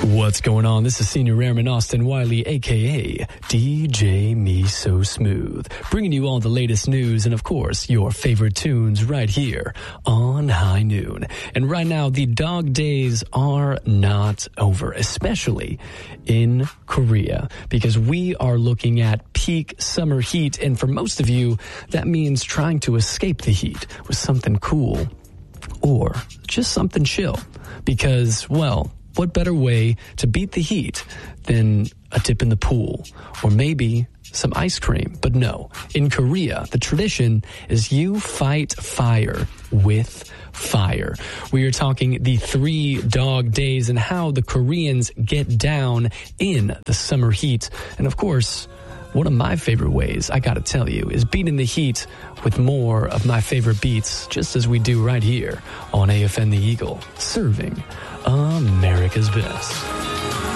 What's going on? This is Senior Airman Austin Wiley, a.k.a. DJ Me So Smooth, bringing you all the latest news and, of course, your favorite tunes right here on High Noon. And right now, the dog days are not over, especially in Korea, because we are looking at peak summer heat. And for most of you, that means trying to escape the heat with something cool or just something chill. Because, well, what better way to beat the heat than a dip in the pool or maybe some ice cream? But no, in Korea, the tradition is you fight fire with fire. We are talking the 3 dog days and how the Koreans get down in the summer heat. And of course, one of my favorite ways, I gotta tell you, is beating the heat with more of my favorite beats, just as we do right here on AFN The Eagle, serving America's best.